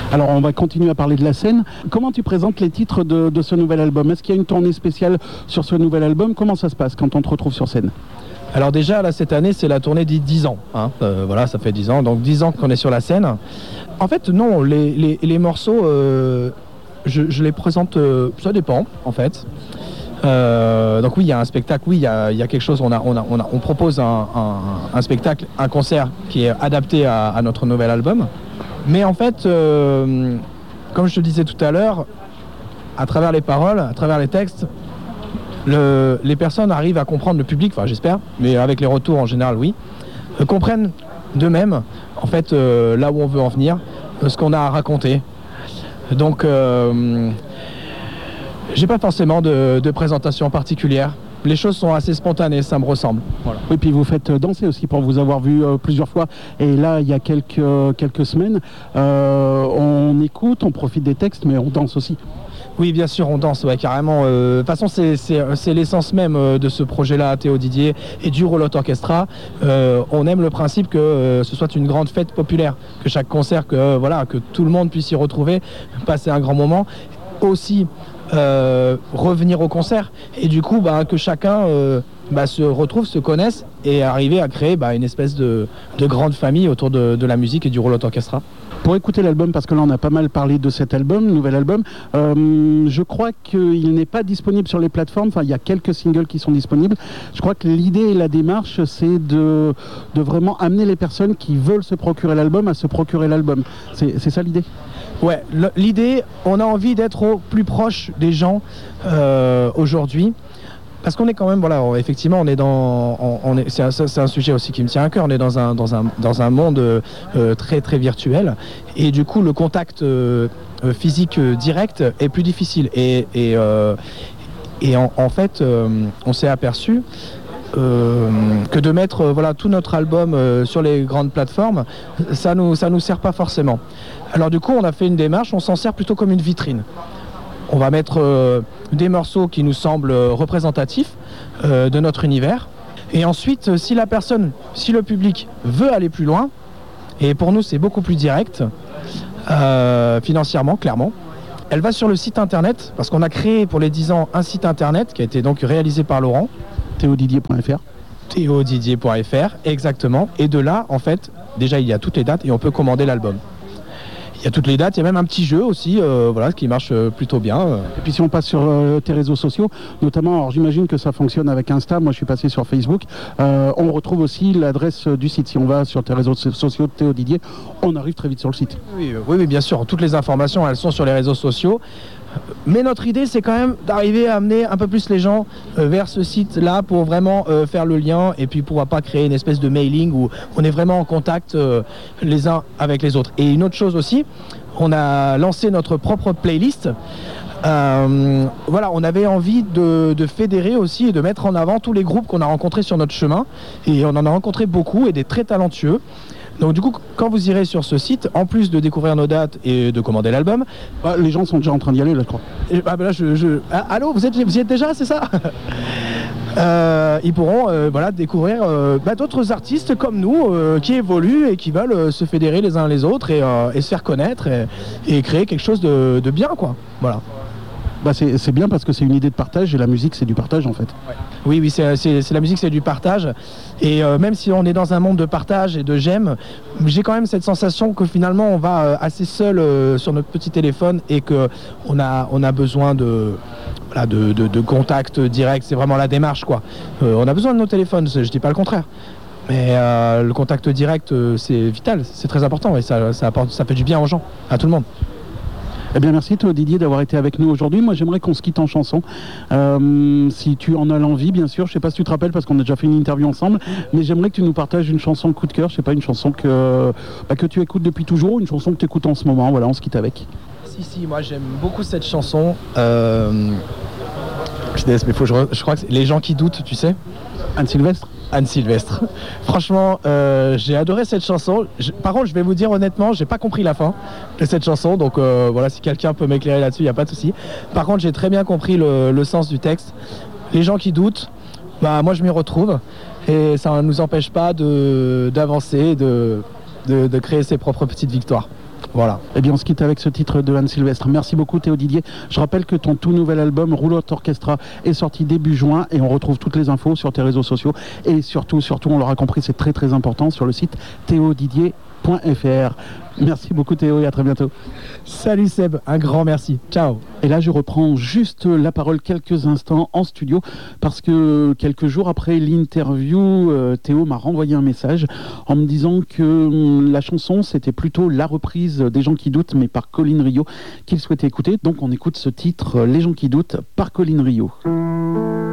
Alors on va continuer à parler de la scène. Comment tu présentes les titres de ce nouvel album? Est-ce qu'il y a une tournée spéciale sur ce nouvel album? Comment ça se passe quand on te retrouve sur scène? Alors déjà, là, cette année, c'est la tournée des 10 ans. Hein. Voilà, ça fait 10 ans. Donc 10 ans qu'on est sur la scène. En fait, non, les morceaux, je les présente, ça dépend, en fait. Donc oui, il y a un spectacle, oui, il y a quelque chose, on propose un spectacle, un concert qui est adapté à notre nouvel album. Mais en fait, comme je te disais tout à l'heure, à travers les paroles, à travers les textes, les personnes arrivent à comprendre, le public, enfin j'espère, mais avec les retours en général, oui, comprennent d'eux-mêmes, en fait, là où on veut en venir, ce qu'on a à raconter. Donc, j'ai pas forcément de présentation particulière. Les choses sont assez spontanées, ça me ressemble. Voilà. Oui, puis vous faites danser aussi pour vous avoir vu plusieurs fois. Et là, il y a quelques semaines, on écoute, on profite des textes, mais on danse aussi. Oui, bien sûr, on danse, ouais, carrément. De toute façon, c'est l'essence même de ce projet-là, Théo Didier, et du Roulotte Orchestra. On aime le principe que ce soit une grande fête populaire, que chaque concert, que tout le monde puisse s'y retrouver, passer un grand moment. Aussi, revenir au concert. Et du coup, que chacun se retrouve, se connaisse et arriver à créer une espèce de grande famille autour de la musique et du Roulotte Orchestra. Pour écouter l'album, parce que là on a pas mal parlé de cet album, nouvel album, je crois qu'il n'est pas disponible sur les plateformes, enfin il y a quelques singles qui sont disponibles. Je crois que l'idée et la démarche c'est de vraiment amener les personnes qui veulent se procurer l'album à se procurer l'album. C'est ça l'idée? Ouais, l'idée, on a envie d'être au plus proche des gens aujourd'hui. Parce qu'on est quand même, voilà, effectivement, c'est un sujet aussi qui me tient à cœur. On est dans un monde très très virtuel, et du coup, le contact physique direct est plus difficile. Et en fait, on s'est aperçu que de mettre tout notre album sur les grandes plateformes, ça nous sert pas forcément. Alors du coup, on a fait une démarche, on s'en sert plutôt comme une vitrine. On va mettre des morceaux qui nous semblent représentatifs de notre univers. Et ensuite, si le public veut aller plus loin, et pour nous c'est beaucoup plus direct, financièrement, clairement, elle va sur le site internet, parce qu'on a créé pour les 10 ans un site internet qui a été donc réalisé par Laurent. Théodidier.fr. Théodidier.fr, exactement. Et de là, en fait, déjà il y a toutes les dates et on peut commander l'album. Il y a toutes les dates, il y a même un petit jeu aussi, qui marche plutôt bien. Et puis si on passe sur tes réseaux sociaux, notamment, alors j'imagine que ça fonctionne avec Insta, moi je suis passé sur Facebook, on retrouve aussi l'adresse du site. Si on va sur tes réseaux sociaux de Théo Didier, on arrive très vite sur le site. Oui, bien sûr, toutes les informations, elles sont sur les réseaux sociaux. Mais notre idée, c'est quand même d'arriver à amener un peu plus les gens vers ce site-là pour vraiment faire le lien, et puis pourquoi pas créer une espèce de mailing où on est vraiment en contact les uns avec les autres. Et une autre chose aussi, on a lancé notre propre playlist. On avait envie de fédérer aussi et de mettre en avant tous les groupes qu'on a rencontrés sur notre chemin. Et on en a rencontré beaucoup et des très talentueux. Donc du coup, quand vous irez sur ce site, en plus de découvrir nos dates et de commander l'album... les gens sont déjà en train d'y aller, là, je crois. Allô, vous y êtes déjà, c'est ça? Ils pourront découvrir d'autres artistes comme nous qui évoluent et qui veulent se fédérer les uns les autres et se faire connaître et créer quelque chose de bien, quoi. Voilà. C'est bien parce que c'est une idée de partage, et la musique c'est du partage en fait. Ouais. Oui, c'est la musique, c'est du partage. Et même si on est dans un monde de partage et de j'aime, j'ai quand même cette sensation que finalement on va assez seul sur notre petit téléphone et qu'on a besoin de contact direct. C'est vraiment la démarche, quoi. On a besoin de nos téléphones, je dis pas le contraire. Mais le contact direct, c'est vital, c'est très important, et ça fait du bien aux gens, à tout le monde. Eh bien merci toi Didier d'avoir été avec nous aujourd'hui. Moi j'aimerais qu'on se quitte en chanson, si tu en as l'envie bien sûr. Je sais pas si tu te rappelles parce qu'on a déjà fait une interview ensemble, mais j'aimerais que tu nous partages une chanson coup de cœur. Je sais pas, une chanson que tu écoutes depuis toujours, une chanson que tu écoutes en ce moment. Voilà, on se quitte avec. Si, moi j'aime beaucoup cette chanson. Je crois que c'est Les gens qui doutent, tu sais. Anne Sylvestre. Anne Sylvestre. Franchement, j'ai adoré cette chanson. Par contre, je vais vous dire honnêtement, j'ai pas compris la fin de cette chanson. Donc si quelqu'un peut m'éclairer là-dessus, il n'y a pas de souci. Par contre, j'ai très bien compris le sens du texte. Les gens qui doutent, moi je m'y retrouve. Et ça ne nous empêche pas d'avancer, de créer ses propres petites victoires. Voilà. Eh bien, on se quitte avec ce titre de Anne Sylvestre. Merci beaucoup Théo Didier. Je rappelle que ton tout nouvel album Roulotte Orchestra est sorti début juin et on retrouve toutes les infos sur tes réseaux sociaux et surtout, on l'aura compris, c'est très très important sur le site théodidier.fr. Merci beaucoup Théo et à très bientôt. Salut Seb, un grand merci. Ciao. Et là, je reprends juste la parole quelques instants en studio parce que quelques jours après l'interview, Théo m'a renvoyé un message en me disant que la chanson, c'était plutôt la reprise des gens qui doutent, mais par Colline Rio, qu'il souhaitait écouter. Donc on écoute ce titre, Les gens qui doutent, par Colline Rio.